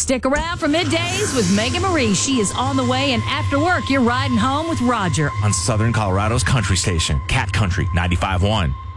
Stick around for Middays with Megan Marie. She is on the way, and after work, you're riding home with Roger on Southern Colorado's country station, Cat Country 95.1.